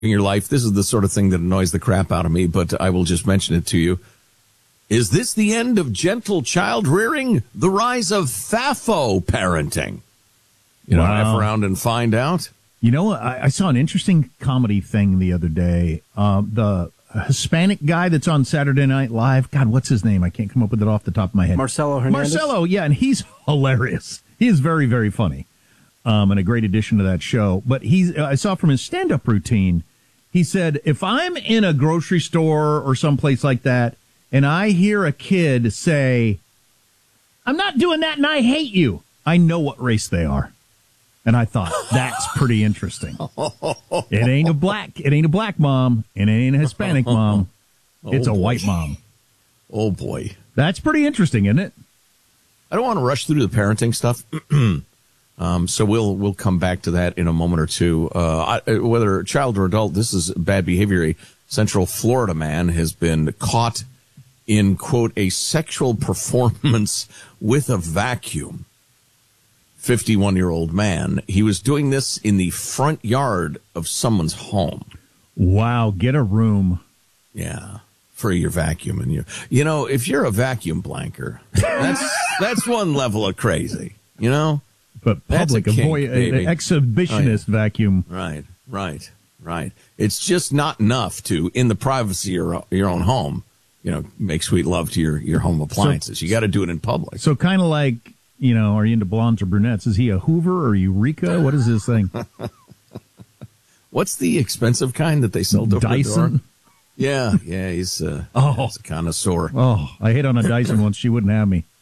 your life. This is the sort of thing that annoys the crap out of me, but I will just mention it to you. Is this the end of gentle child rearing? The rise of FAFO parenting? You know, F around and find out. You know, I saw an interesting comedy thing the other day. The Hispanic guy that's on Saturday Night Live. God, what's his name? I can't come up with it off the top of my head. Marcelo Hernandez? Marcelo, yeah, and he's hilarious. He is very, very funny. And a great addition to that show. But I saw from his stand-up routine, he said, if I'm in a grocery store or someplace like that, and I hear a kid say, I'm not doing that and I hate you, I know what race they are. And I thought, that's pretty interesting. It ain't a black mom, and it ain't a Hispanic mom. It's a white mom. Oh, boy. That's pretty interesting, isn't it? I don't want to rush through the parenting stuff. So we'll come back to that in a moment or two. Whether child or adult, this is bad behavior. A Central Florida man has been caught in, quote, a sexual performance with a vacuum. 51-year-old man. He was doing this in the front yard of someone's home. Wow, get a room. Yeah, for your vacuum. And you know, if you're a vacuum blanker, that's one level of crazy, you know? But public, an exhibitionist vacuum. Right. It's just not enough to, in the privacy of your own home, you know, make sweet love to your home appliances. So, you got to do it in public. So kind of like, you know, are you into blondes or brunettes? Is he a Hoover or Eureka? What is this thing? What's the expensive kind that they sell over Dyson? the door? Yeah, he's a connoisseur. Oh, I hit on a Dyson once. She wouldn't have me.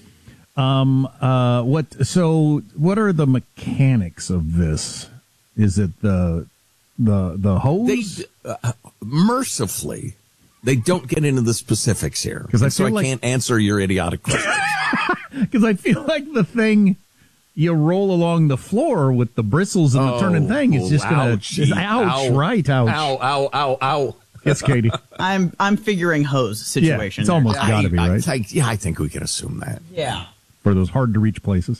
What are the mechanics of this? Is it the hose? Mercifully, they don't get into the specifics here. Because I can't answer your idiotic question. Because I feel like the thing you roll along the floor with the bristles and the turning thing is just going to... Ouch, right, ouch. Ow. Yes, Katie. I'm figuring hose situation. Yeah, it's almost got to be, right? I think we can assume that. Yeah. For those hard-to-reach places.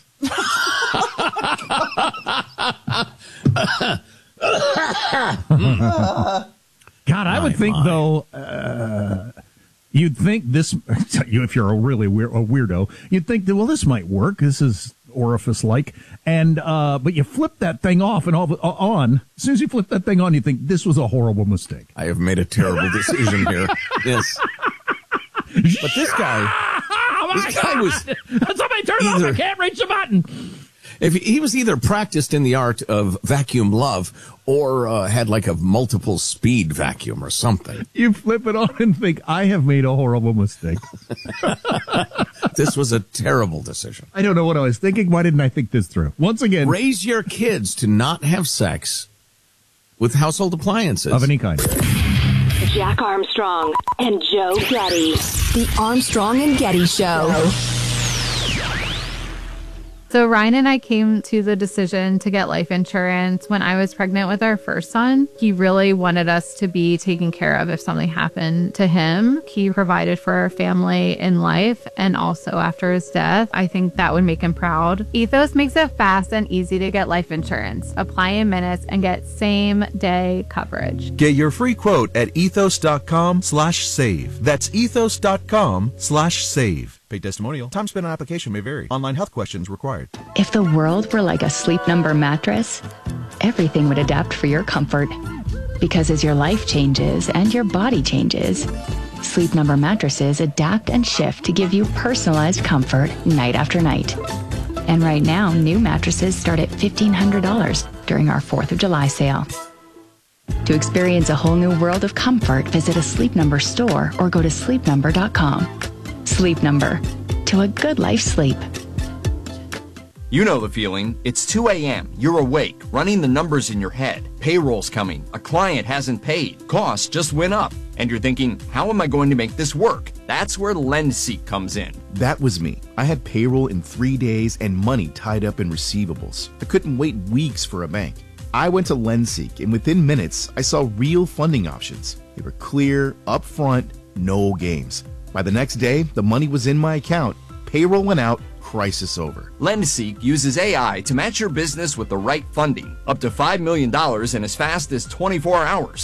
God, I would think, though, you'd think this, if you're a really weirdo, you'd think that, well, this might work. This is orifice-like. And, but you flip that thing off and on. As soon as you flip that thing on, you think this was a horrible mistake. I have made a terrible decision here. Yes. But this guy was... Somebody turn it off. I can't reach the button. If he was either practiced in the art of vacuum love or had like a multiple speed vacuum or something. You flip it on and think, I have made a horrible mistake. This was a terrible decision. I don't know what I was thinking. Why didn't I think this through? Once again, raise your kids to not have sex with household appliances of any kind. Jack Armstrong and Joe Getty. The Armstrong and Getty Show. So Ryan and I came to the decision to get life insurance when I was pregnant with our first son. He really wanted us to be taken care of if something happened to him. He provided for our family in life and also after his death. I think that would make him proud. Ethos makes it fast and easy to get life insurance. Apply in minutes and get same-day coverage. Get your free quote at ethos.com/save. That's ethos.com/save. Paid testimonial. Time spent on application may vary. Online health questions required. If the world were like a Sleep Number mattress, everything would adapt for your comfort. Because as your life changes and your body changes, Sleep Number mattresses adapt and shift to give you personalized comfort night after night. And right now, new mattresses start at $1,500 during our 4th of July sale. To experience a whole new world of comfort, visit a Sleep Number store or go to sleepnumber.com. Sleep Number. To a good life sleep. You know the feeling. It's 2 a.m. You're awake, running the numbers in your head. Payroll's coming. A client hasn't paid. Costs just went up. And you're thinking, how am I going to make this work? That's where LendSeek comes in. That was me. I had payroll in 3 days and money tied up in receivables. I couldn't wait weeks for a bank. I went to LendSeek, and within minutes, I saw real funding options. They were clear, upfront, no games. By the next day, the money was in my account. Payroll went out, crisis over. LendSeek uses AI to match your business with the right funding, up to $5 million in as fast as 24 hours.